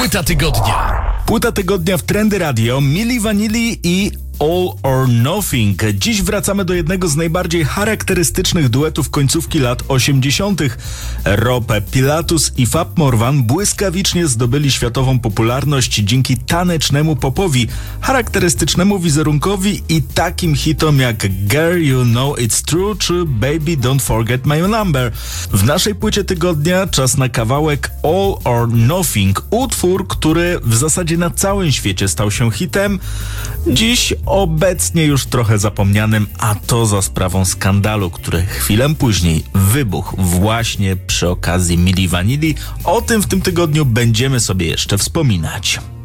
Płyta tygodnia. Płyta tygodnia w Trendy Radio, Milli Vanilli i All or Nothing. Dziś wracamy do jednego z najbardziej charakterystycznych duetów końcówki lat 80. Rob Pilatus i Fab Morvan błyskawicznie zdobyli światową popularność dzięki tanecznemu popowi, charakterystycznemu wizerunkowi i takim hitom jak Girl You Know It's True czy Baby Don't Forget My Number. W naszej płycie tygodnia czas na kawałek All or Nothing, utwór, który w zasadzie na całym świecie stał się hitem. Dziś obecnie już trochę zapomnianym, a to za sprawą skandalu, który chwilę później wybuchł właśnie przy okazji Milli Vanilli. O tym w tym tygodniu będziemy sobie jeszcze wspominać.